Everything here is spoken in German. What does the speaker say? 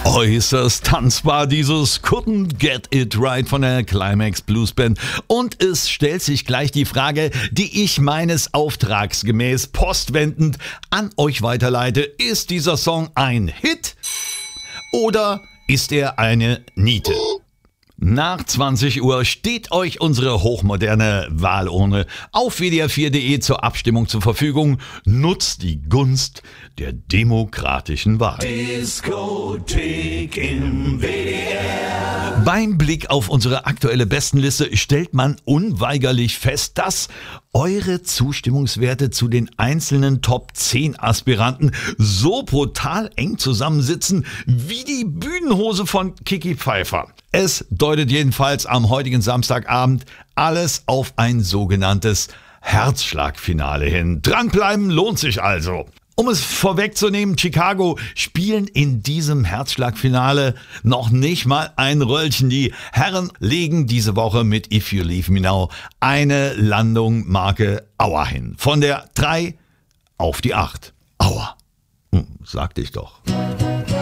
Äußerst tanzbar, dieses Couldn't Get It Right von der Climax Blues Band. Und es stellt sich gleich die Frage, die ich meines Auftrags gemäß postwendend an euch weiterleite. Ist dieser Song ein Hit oder ist er eine Niete? Nach 20 Uhr steht euch unsere hochmoderne Wahlurne auf wdr4.de zur Abstimmung zur Verfügung. Nutzt die Gunst der demokratischen Wahl. Diskothek im WDR. Beim Blick auf unsere aktuelle Bestenliste stellt man unweigerlich fest, dass eure Zustimmungswerte zu den einzelnen Top 10 Aspiranten so brutal eng zusammensitzen wie die Bühnenhose von Kiki Pfeiffer. Es deutet jedenfalls am heutigen Samstagabend alles auf ein sogenanntes Herzschlagfinale hin. Dranbleiben lohnt sich also. Um es vorwegzunehmen, Chicago spielen in diesem Herzschlagfinale noch nicht mal ein Röllchen. Die Herren legen diese Woche mit If You Leave Me Now eine Landung Marke Aua hin. Von der 3 auf die 8. Aua, sagte ich doch.